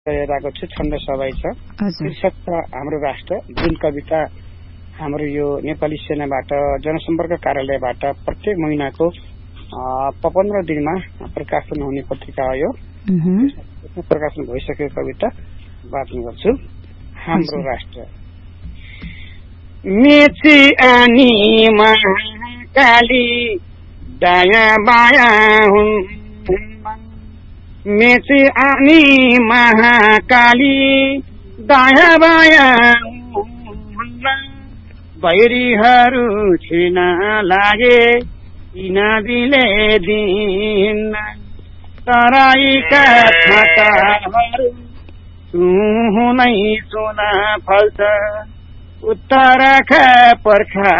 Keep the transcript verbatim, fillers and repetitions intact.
गरिरहेको छु। छन्द सबै छ, शीर्षक छ हाम्रो राष्ट्र, जुन कविता हाम्रो यो नेपाली सेनाबाट जनसम्पर्क कार्यालयबाट प्रत्येक महिनाको पन्ध्र दिनमा प्रकाशन हुने पत्रिका हो। यो प्रकाशन भइसकेको कविता वाचन गर्छु। हाम्रो राष्ट्र। मेची आनी महाकाली दाया बाया हुन्, मेची आनी महाकाली दाया बाया हुन्, बैरीहरू छिन लागे नदीले दिन, तराईका छाताहरू सुहुनै सुना फल्छ, उत्तरका पर्खा